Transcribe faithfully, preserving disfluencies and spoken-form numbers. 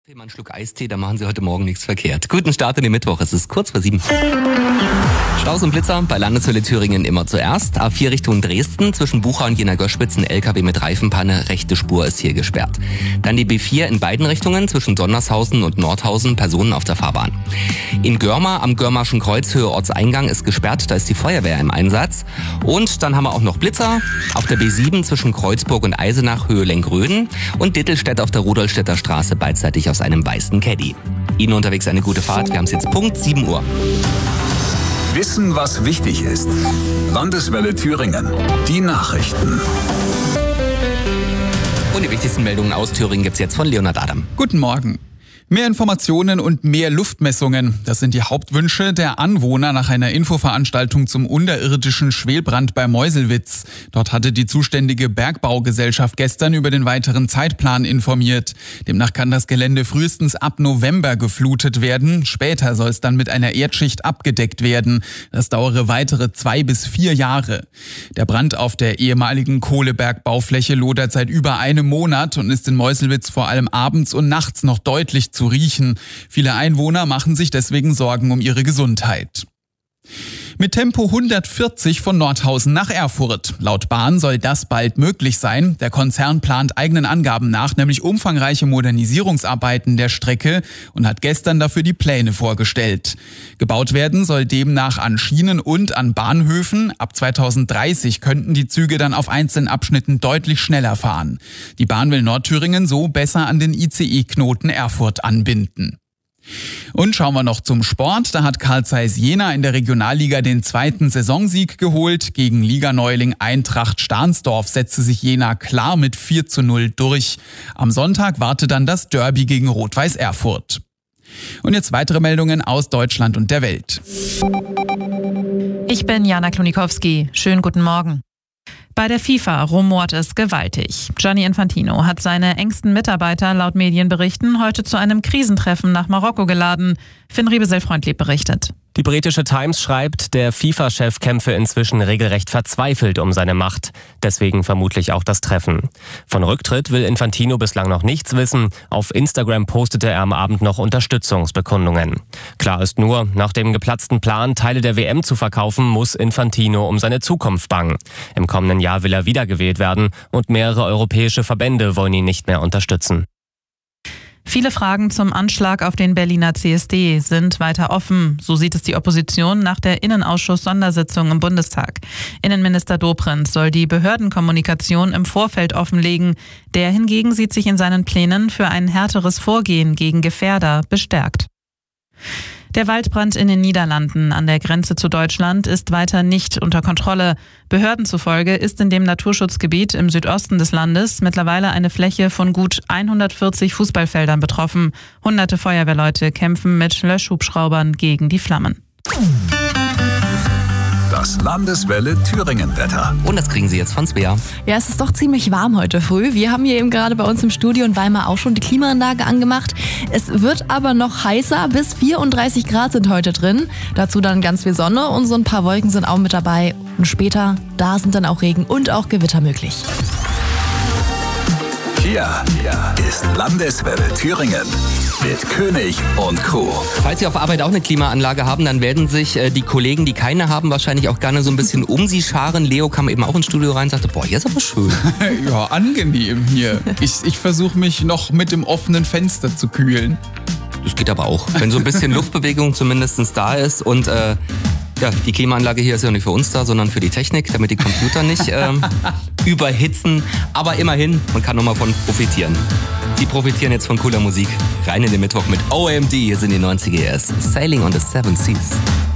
Mal einen Schluck Eistee, da machen Sie heute Morgen nichts verkehrt. Guten Start in den Mittwoch, es ist kurz vor sieben. Staus und Blitzer bei Landeshölle Thüringen immer zuerst. A vier Richtung Dresden, zwischen Bucha und Jena-Göschwitz ein L K W mit Reifenpanne, rechte Spur ist hier gesperrt. Dann die B vier in beiden Richtungen, zwischen Sondershausen und Nordhausen, Personen auf der Fahrbahn. In Görma am Görmarschen Kreuz, Höhe Ortseingang, ist gesperrt, da ist die Feuerwehr im Einsatz. Und dann haben wir auch noch Blitzer auf der B sieben zwischen Kreuzburg und Eisenach, Höhe Lengröden und Dittelstedt auf der Rudolstädter Straße beidseitig aus einem weißen Caddy. Ihnen unterwegs eine gute Fahrt. Wir haben es jetzt Punkt sieben Uhr. Wissen, was wichtig ist. Landeswelle Thüringen. Die Nachrichten. Und die wichtigsten Meldungen aus Thüringen gibt's jetzt von Leonhard Adam. Guten Morgen. Mehr Informationen und mehr Luftmessungen. Das sind die Hauptwünsche der Anwohner nach einer Infoveranstaltung zum unterirdischen Schwelbrand bei Meuselwitz. Dort hatte die zuständige Bergbaugesellschaft gestern über den weiteren Zeitplan informiert. Demnach kann das Gelände frühestens ab November geflutet werden. Später soll es dann mit einer Erdschicht abgedeckt werden. Das dauere weitere zwei bis vier Jahre. Der Brand auf der ehemaligen Kohlebergbaufläche lodert seit über einem Monat und ist in Meuselwitz vor allem abends und nachts noch deutlich zu zu riechen. Viele Einwohner machen sich deswegen Sorgen um ihre Gesundheit. Mit Tempo hundertvierzig von Nordhausen nach Erfurt. Laut Bahn soll das bald möglich sein. Der Konzern plant eigenen Angaben nach nämlich umfangreiche Modernisierungsarbeiten der Strecke und hat gestern dafür die Pläne vorgestellt. Gebaut werden soll demnach an Schienen und an Bahnhöfen. Ab zweitausenddreißig könnten die Züge dann auf einzelnen Abschnitten deutlich schneller fahren. Die Bahn will Nordthüringen so besser an den I C E-Knoten Erfurt anbinden. Und schauen wir noch zum Sport. Da hat Carl Zeiss Jena in der Regionalliga den zweiten Saisonsieg geholt. Gegen Liganeuling Eintracht Stahnsdorf setzte sich Jena klar mit vier zu null durch. Am Sonntag wartet dann das Derby gegen Rot-Weiß Erfurt. Und jetzt weitere Meldungen aus Deutschland und der Welt. Ich bin Jana Klonikowski. Schönen guten Morgen. Bei der FIFA rumort es gewaltig. Gianni Infantino hat seine engsten Mitarbeiter laut Medienberichten heute zu einem Krisentreffen nach Marokko geladen. Finn Riebesel-Freundlieb berichtet. Die britische Times schreibt, der FIFA-Chef kämpfe inzwischen regelrecht verzweifelt um seine Macht. Deswegen vermutlich auch das Treffen. Von Rücktritt will Infantino bislang noch nichts wissen. Auf Instagram postete er am Abend noch Unterstützungsbekundungen. Klar ist nur, nach dem geplatzten Plan, Teile der W M zu verkaufen, muss Infantino um seine Zukunft bangen. Im kommenden Jahr will er wiedergewählt werden und mehrere europäische Verbände wollen ihn nicht mehr unterstützen. Viele Fragen zum Anschlag auf den Berliner C S D sind weiter offen. So sieht es die Opposition nach der Innenausschuss-Sondersitzung im Bundestag. Innenminister Dobrindt soll die Behördenkommunikation im Vorfeld offenlegen. Der hingegen sieht sich in seinen Plänen für ein härteres Vorgehen gegen Gefährder bestärkt. Der Waldbrand in den Niederlanden an der Grenze zu Deutschland ist weiter nicht unter Kontrolle. Behörden zufolge ist in dem Naturschutzgebiet im Südosten des Landes mittlerweile eine Fläche von gut hundertvierzig Fußballfeldern betroffen. Hunderte Feuerwehrleute kämpfen mit Löschhubschraubern gegen die Flammen. Das Landeswelle Thüringen-Wetter. Und das kriegen Sie jetzt von Svea. Ja, es ist doch ziemlich warm heute früh. Wir haben hier eben gerade bei uns im Studio in Weimar auch schon die Klimaanlage angemacht. Es wird aber noch heißer. Bis vierunddreißig Grad sind heute drin. Dazu dann ganz viel Sonne und so ein paar Wolken sind auch mit dabei. Und später, da sind dann auch Regen und auch Gewitter möglich. Hier, hier ist Landeswelle Thüringen mit König und Co. Falls Sie auf Arbeit auch eine Klimaanlage haben, dann werden sich äh, die Kollegen, die keine haben, wahrscheinlich auch gerne so ein bisschen um sie scharen. Leo kam eben auch ins Studio rein und sagte, boah, hier ist aber schön. Ja, angenehm hier. Ich, ich versuche mich noch mit dem offenen Fenster zu kühlen. Das geht aber auch, wenn so ein bisschen Luftbewegung zumindest da ist. Und äh, ja, die Klimaanlage hier ist ja nicht für uns da, sondern für die Technik, damit die Computer nicht ähm, überhitzen. Aber immerhin, man kann nochmal von profitieren. Die profitieren jetzt von cooler Musik. Rein in den Mittwoch mit O M D. Hier sind die neunziger erst. Sailing on the Seven Seas.